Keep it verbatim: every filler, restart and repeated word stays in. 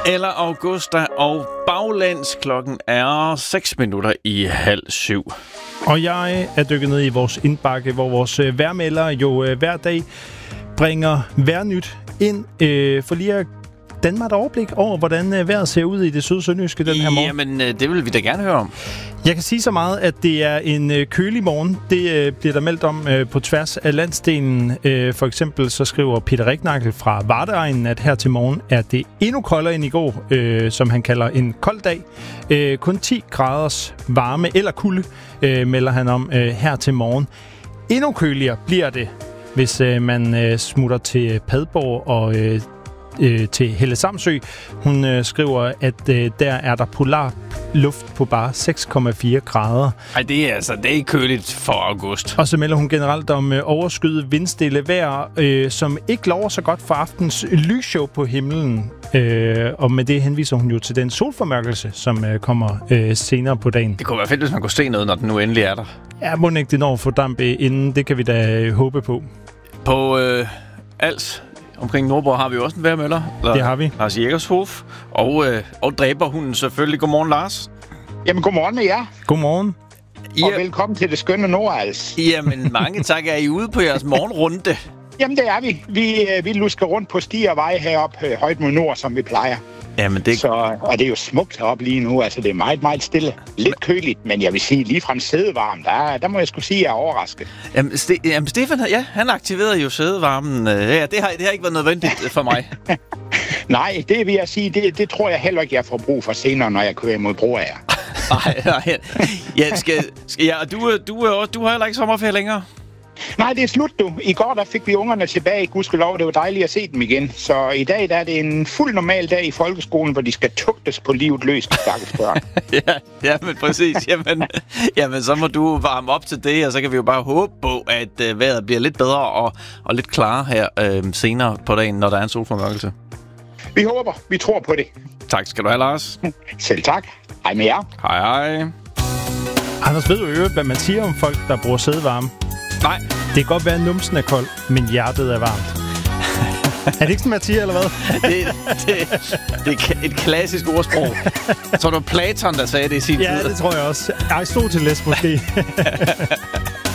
Eller Augusta og baglæns. Klokken er seks minutter i halv syv. Og jeg er dykket ned i vores indbakke, hvor vores øh, vejrmelder jo øh, hver dag bringer vejrnyt ind øh, for lige at danne mig et overblik over, hvordan øh, vejret ser ud i det sydsønderjyske den her morgen. Jamen, øh, det vil vi da gerne høre om. Jeg kan sige så meget, at det er en øh, kølig morgen. Det øh, bliver der meldt om øh, på tværs af landsdelen. Øh, for eksempel så skriver Peter Rignakel fra Vardeegnen, at her til morgen er det endnu koldere end i går, øh, som han kalder en kold dag. Øh, kun ti graders varme eller kulde, øh, melder han om øh, her til morgen. Endnu køligere bliver det, hvis øh, man øh, smutter til Padborg og øh, øh, til Helle Samsø. Hun øh, skriver, at øh, der er der polar luft på bare seks komma fire grader. Ej, det er altså det er køligt for august. Og så melder hun generelt om øh, overskyet vindstille vejr, øh, som ikke lover så godt for aftens lysshow på himlen. Øh, og med det henviser hun jo til den solformørkelse, som øh, kommer øh, senere på dagen. Det kunne være fedt, hvis man kunne se noget, når den nu endelig er der. Ja, må ikke det når at få damp inden. Det kan vi da øh, håbe på. På øh, Als omkring Nordborg har vi også en vejrmøller. Det har vi. Lars Jægershof. Og, øh, og dræberhunden selvfølgelig. Godmorgen, Lars. Jamen, godmorgen med jer. Godmorgen. I og er... velkommen til det skønne Nordals. Jamen, mange tak. Er I ude på jeres morgenrunde? Jamen, det er vi. Vi, vi lusker rundt på stier og veje heroppe øh, højt mod nord, som vi plejer. Jamen, det... Så, og det er jo smukt heroppe lige nu. Altså, det er meget, meget stille. Lidt køligt, men jeg vil sige, ligefrem sædevarm. Der, der må jeg skulle sige, at jeg er overrasket. Jamen, Ste- Jamen Stefan, ja, han aktiverede jo sædevarmen. Ja, det har, det har ikke været nødvendigt for mig. Nej, det vil jeg sige, det, det tror jeg heller ikke, jeg får brug for senere, når jeg kører imod Broager. Nej, nej. Ja, skal, skal jeg, du, du, du, du har heller ikke sommerferie længere? Nej, det er slut, du. I går der fik vi ungerne tilbage. Gudskelov, det var dejligt at se dem igen. Så i dag der er det en fuld normal dag i folkeskolen, hvor de skal tugtes på livet løs, de stakkels børn. ja, ja, men præcis. Jamen, jamen, så må du varme op til det, og så kan vi jo bare håbe på, at øh, vejret bliver lidt bedre og, og lidt klarere her øh, senere på dagen, når der er en solformørkelse. Vi håber. Vi tror på det. Tak skal du have, Lars. Selv tak. Hej med jer. Hej, hej. Anders, ved du øvrigt, hvad man siger om folk, der bruger sædevarme? Nej. Det kan godt være, at numsen er kold, men hjertet er varmt. Er det ikke sådan, man siger, eller hvad? det, det, det er et klassisk ordsprog. Så var det Platon, der sagde det i sin tid. Ja, det tror jeg også. Aristoteles måske.